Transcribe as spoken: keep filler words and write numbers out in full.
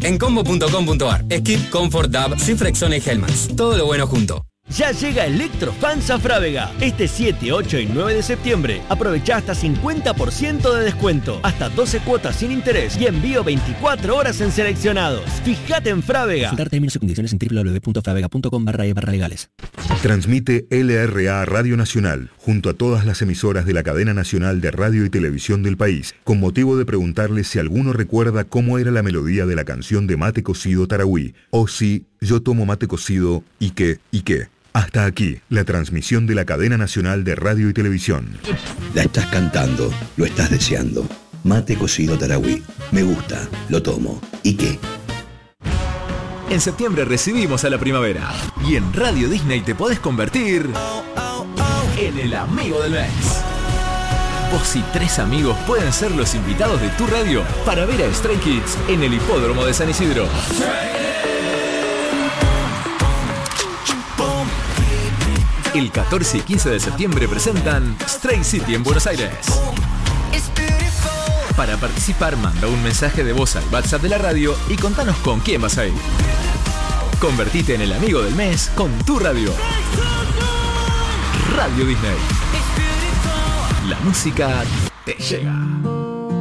en combo punto com punto ar. Skip, Comfort, D A B, sin Frexona y Hellmann's. Todo lo bueno junto. Ya llega Electrofans a Frávega. Este siete, ocho y nueve de septiembre. Aprovecha hasta cincuenta por ciento de descuento. Hasta doce cuotas sin interés y envío veinticuatro horas en seleccionados. Fíjate en Frávega. Consultar términos y condiciones en doble u doble u doble u punto fravega punto com barra e barra legales. Transmite L R A Radio Nacional junto a todas las emisoras de la cadena nacional de radio y televisión del país, con motivo de preguntarles si alguno recuerda cómo era la melodía de la canción de Mate Cocido Tarahui, o si yo tomo mate cocido y qué, y qué. Hasta aquí, la transmisión de la cadena nacional de radio y televisión. La estás cantando, lo estás deseando. Mate Cocido Tarahui. Me gusta, lo tomo. ¿Y qué? En septiembre recibimos a la primavera y en Radio Disney te podés convertir en el amigo del mes. Vos y tres amigos pueden ser los invitados de tu radio para ver a Stray Kids en el hipódromo de San Isidro. El catorce y quince de septiembre presentan Stray City en Buenos Aires. Para participar, manda un mensaje de voz al WhatsApp de la radio y contanos con quién vas a ir. Convertite en el amigo del mes con tu radio. Radio Disney. La música te llega.